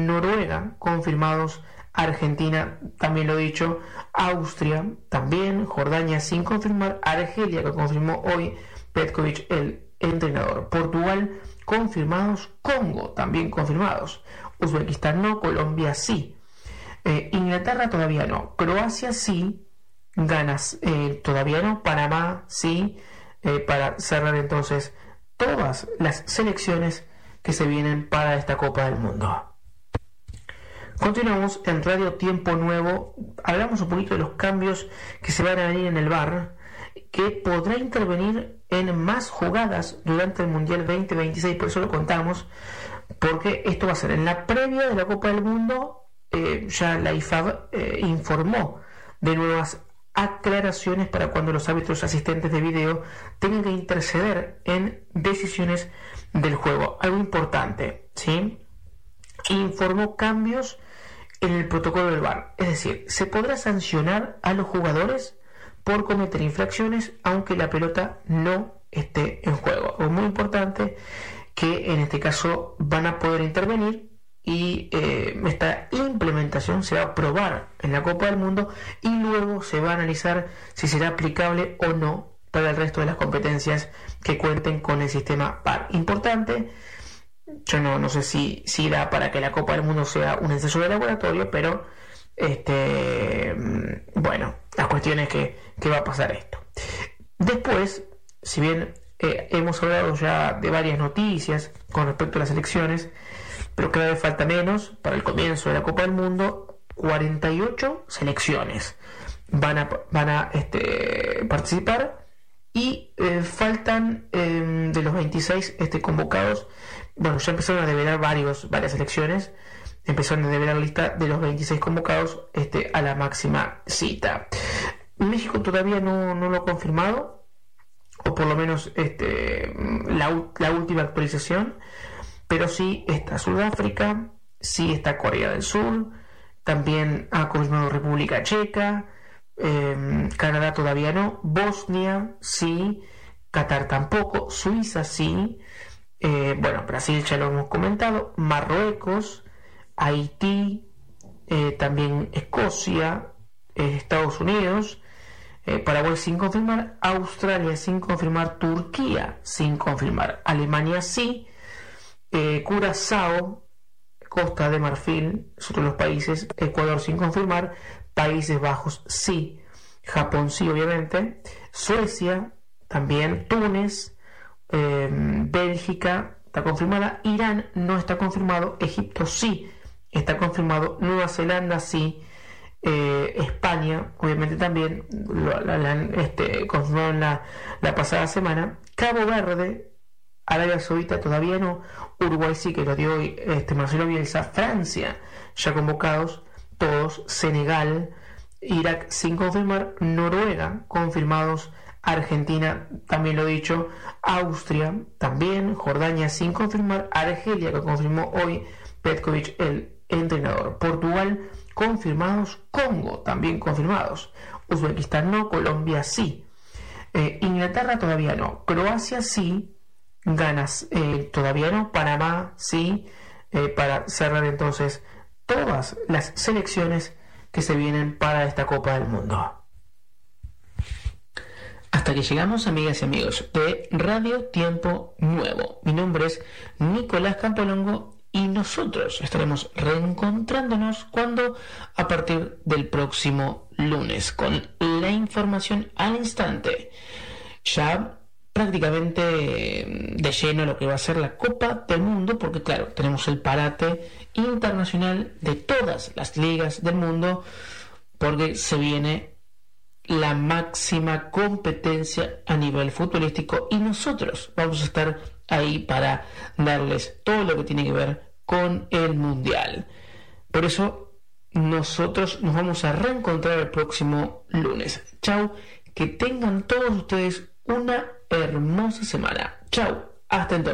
Noruega confirmados, Argentina también lo he dicho, Austria también, Jordania sin confirmar, Argelia que confirmó hoy Petkovic, el entrenador, Portugal confirmados, Congo también confirmados, Uzbekistán no, Colombia sí, Inglaterra todavía no, Croacia sí, ganas todavía no, Panamá sí, para cerrar entonces todas las selecciones que se vienen para esta Copa del Mundo. Continuamos en Radio Tiempo Nuevo. Hablamos un poquito de los cambios que se van a venir en el VAR, que podrá intervenir en más jugadas durante el Mundial 2026. Por eso lo contamos, porque esto va a ser en la previa de la Copa del Mundo. Ya la IFAB informó de nuevas aclaraciones para cuando los árbitros asistentes de video tengan que interceder en decisiones del juego. Algo importante, ¿sí? Informó cambios en el protocolo del VAR, es decir, se podrá sancionar a los jugadores por cometer infracciones aunque la pelota no esté en juego. Es muy importante que en este caso van a poder intervenir y esta implementación se va a probar en la Copa del Mundo y luego se va a analizar si será aplicable o no para el resto de las competencias que cuenten con el sistema VAR. Importante. Yo no sé si da para que la Copa del Mundo sea un ensayo de laboratorio, pero bueno, la cuestión es que va a pasar esto. Después, si bien hemos hablado ya de varias noticias con respecto a las elecciones, pero cada vez falta menos para el comienzo de la Copa del Mundo. 48 selecciones van a participar y faltan de los 26 convocados. Bueno, ya empezaron a develar varias selecciones, empezaron a develar la lista de los 26 convocados a la máxima cita. México todavía no lo ha confirmado, o por lo menos la última actualización, pero sí está Sudáfrica, sí está Corea del Sur, también ha confirmado República Checa, Canadá todavía no, Bosnia sí, Qatar tampoco, Suiza sí, Brasil ya lo hemos comentado, Marruecos, Haití, también Escocia, Estados Unidos, Paraguay sin confirmar, Australia sin confirmar, Turquía sin confirmar, Alemania sí, Curazao, Costa de Marfil, es otro de los países, Ecuador sin confirmar, Países Bajos sí, Japón sí obviamente, Suecia también, Túnez, Bélgica está confirmada, Irán no está confirmado, Egipto sí está confirmado, Nueva Zelanda sí, España obviamente también la han confirmado en la pasada semana, Cabo Verde, Arabia Saudita todavía no, Uruguay sí que lo dio hoy Marcelo Bielsa, Francia ya convocados todos, Senegal, Irak sin confirmar, Noruega confirmados, Argentina también lo he dicho, Austria también, Jordania sin confirmar, Argelia que confirmó hoy Petkovic, el entrenador, Portugal confirmados, Congo también confirmados, Uzbekistán no, Colombia sí, Inglaterra todavía no, Croacia sí, ganas todavía no, Panamá sí, para cerrar entonces todas las selecciones que se vienen para esta Copa del Mundo. Hasta que llegamos, amigas y amigos de Radio Tiempo Nuevo. Mi nombre es Nicolás Campolongo y nosotros estaremos reencontrándonos cuando a partir del próximo lunes con la información al instante. Ya prácticamente de lleno lo que va a ser la Copa del Mundo, porque claro, tenemos el parate internacional de todas las ligas del mundo, porque se viene la máxima competencia a nivel futbolístico y nosotros vamos a estar ahí para darles todo lo que tiene que ver con el Mundial. Por eso nosotros nos vamos a reencontrar el próximo lunes. Chau, que tengan todos ustedes una hermosa semana. Chau, hasta entonces.